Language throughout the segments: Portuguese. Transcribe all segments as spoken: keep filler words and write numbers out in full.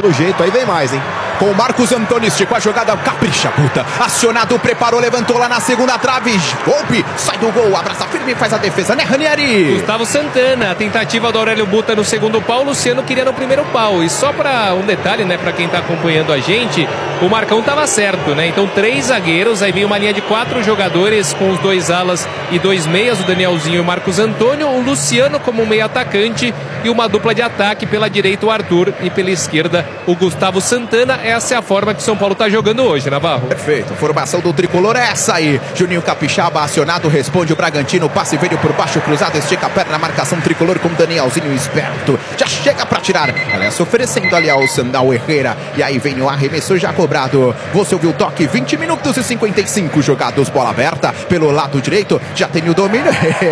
Pelo jeito, aí vem mais, hein? Com o Marcos Antônio, esticou a jogada, capricha, puta. Acionado, preparou, levantou lá na segunda trave. Golpe, sai do gol, abraça firme e faz a defesa, né, Ranieri? Gustavo Santana, a tentativa do Aurélio Buta no segundo pau, o Luciano queria no primeiro pau. E só para um detalhe, né, para quem tá acompanhando a gente, o Marcão tava certo, né? Então três zagueiros, aí vem uma linha de quatro jogadores com os dois alas e dois meias, o Danielzinho e o Marcos Antônio, o Luciano como meio atacante e uma dupla de ataque pela direita o Arthur e pela esquerda o Gustavo Santana. Essa é a forma que o São Paulo tá jogando hoje, Navarro. Perfeito, formação do tricolor é essa aí. Juninho Capixaba acionado, responde o Bragantino, passe veio por baixo, cruzado, estica a perna, marcação tricolor com Danielzinho esperto. Já chega pra tirar, aliás, oferecendo ali ao Sandal Herrera. E aí vem o arremesso já cobrado. Você ouviu o toque, vinte minutos e cinquenta e cinco jogados, bola aberta pelo lado direito. Já tem o domínio.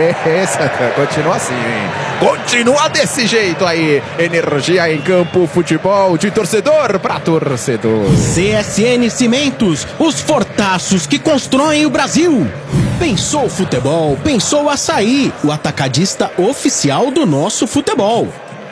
Continua assim, hein? Continua desse jeito aí. Energia em campo, futebol de torcedor pra torcedor. C S N Cimentos, os fortaços que constroem o Brasil. Pensou futebol, pensou Açaí, o atacadista oficial do nosso futebol.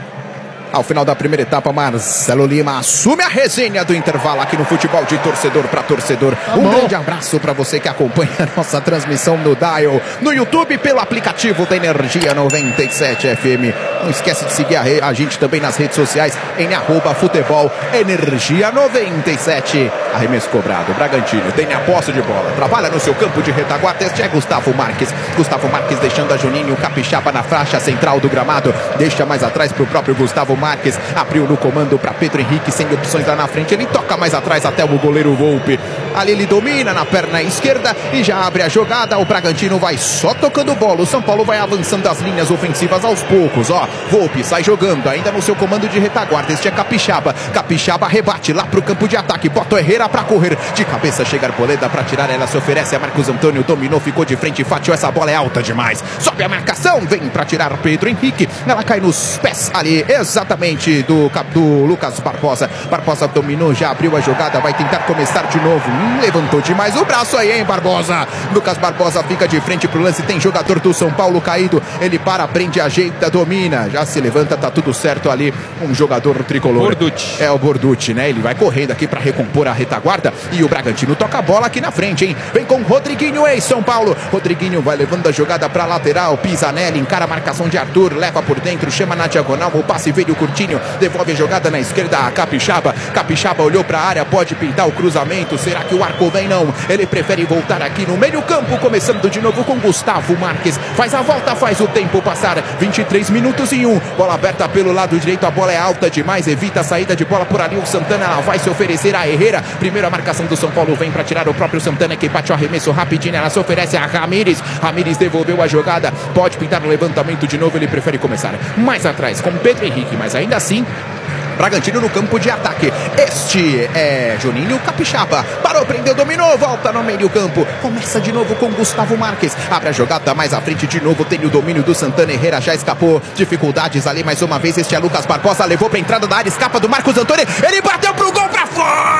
Ao final da primeira etapa, Marcelo Lima assume a resenha do intervalo aqui no Futebol de Torcedor para Torcedor. Tá um bom. Grande abraço para você que acompanha a nossa transmissão no Dial, no YouTube, pelo aplicativo da Energia noventa e sete F M. Não esquece de seguir a, re... a gente também nas redes sociais em arroba futebol Energia noventa e sete. Arremesso cobrado, Bragantino tem a posse de bola, trabalha no seu campo de retaguarda. Este é Gustavo Marques. Gustavo Marques deixando a Juninho Capixaba na faixa central do gramado. Deixa mais atrás para o próprio Gustavo Marques, abriu no comando para Pedro Henrique, sem opções lá na frente, ele toca mais atrás até o goleiro Volpe, ali ele domina na perna esquerda e já abre a jogada. O Bragantino vai só tocando bola, o São Paulo vai avançando as linhas ofensivas aos poucos, ó, Volpe sai jogando, ainda no seu comando de retaguarda, este é Capixaba, Capixaba rebate lá pro campo de ataque, bota o Herrera pra correr, de cabeça chega a Arboleda pra tirar, ela se oferece a Marcos Antônio, dominou, ficou de frente, fatiou, essa bola é alta demais, sobe a marcação, vem pra tirar Pedro Henrique, ela cai nos pés ali, exatamente do, do Lucas Barbosa. Barbosa dominou, já abriu a jogada, vai tentar começar de novo. Hum, levantou demais o braço aí, hein, Barbosa? Lucas Barbosa fica de frente pro lance, tem jogador do São Paulo caído. Ele para, prende, ajeita, domina. Já se levanta, tá tudo certo ali. Um jogador tricolor. Borducci. É o Borducci, né? Ele vai correndo aqui pra recompor a retaguarda. E o Bragantino toca a bola aqui na frente, hein? Vem com Rodriguinho, ex São Paulo. Rodriguinho vai levando a jogada pra lateral. Pisa nela, encara a marcação de Arthur, leva por dentro, chama na diagonal. O passe veio Curtinho, devolve a jogada na esquerda a Capixaba, Capixaba olhou para a área, pode pintar o cruzamento, será que o arco vem? Não, ele prefere voltar aqui no meio campo, começando de novo com Gustavo Marques, faz a volta, faz o tempo passar, vinte e três minutos e um, bola aberta pelo lado direito, a bola é alta demais, evita a saída de bola por ali, o Santana, ela vai se oferecer a Herrera, primeira marcação do São Paulo, vem para tirar o próprio Santana, que bate o arremesso rapidinho, ela se oferece a Ramires, Ramires devolveu a jogada, pode pintar o levantamento de novo, ele prefere começar mais atrás com Pedro Henrique, mas ainda assim Bragantino no campo de ataque. Este é Juninho Capixaba. Parou, prendeu, dominou, volta no meio campo. Começa de novo com Gustavo Marques. Abre a jogada mais à frente de novo. Tem o domínio do Santana. Herrera já escapou. Dificuldades ali mais uma vez. Este é Lucas Barbosa. Levou pra entrada da área. Escapa do Marcos Antônio. Ele bateu pro gol pra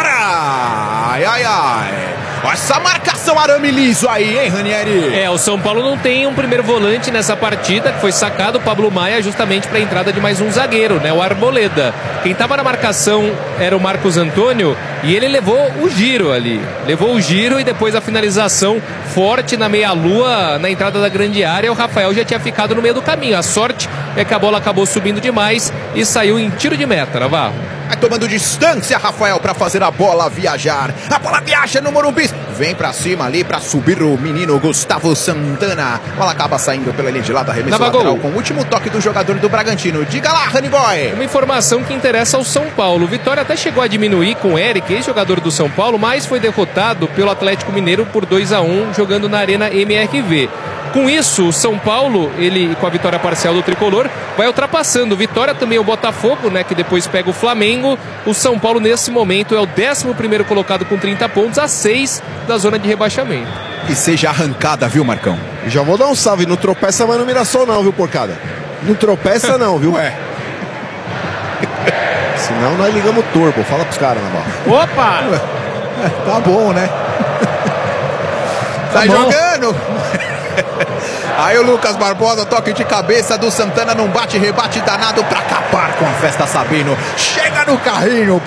fora. Ai, ai, ai. Essa marcação arame liso aí, hein, Ranieri? É, o São Paulo não tem um primeiro volante nessa partida, que foi sacado o Pablo Maia justamente para a entrada de mais um zagueiro, né, o Arboleda. Quem estava na marcação era o Marcos Antônio e ele levou o giro ali. Levou o giro e depois a finalização forte na meia-lua, na entrada da grande área. O Rafael já tinha ficado no meio do caminho. A sorte é que a bola acabou subindo demais e saiu em tiro de meta, Navarro. Vai tomando distância, Rafael, para fazer a bola viajar. A bola viaja no Morumbi. Vem pra cima ali para subir o menino Gustavo Santana. A bola acaba saindo pela linha de lado, arremesso lateral com o último toque do jogador do Bragantino. Diga lá, Rani Boy. Uma informação que interessa ao São Paulo. O Vitória até chegou a diminuir com o Eric, ex-jogador do São Paulo, mas foi derrotado pelo Atlético Mineiro por dois a um, jogando na Arena M R V. Com isso, o São Paulo, ele com a vitória parcial do Tricolor, vai ultrapassando. Vitória também o Botafogo, né, que depois pega o Flamengo. O São Paulo, nesse momento, é o décimo primeiro colocado com trinta pontos, a seis da zona de rebaixamento. E seja arrancada, viu, Marcão? E já vou dar um salve. Não tropeça, mas no Mirassol não, viu, porcada? Não tropeça não, viu? É. Senão nós ligamos o turbo. Fala pros caras, Navarro. Opa! É, tá bom, né? Tá, tá jogando! Aí o Lucas Barbosa, toque de cabeça do Santana, não bate, rebate danado pra acabar com a festa, Sabino. Chega no carrinho.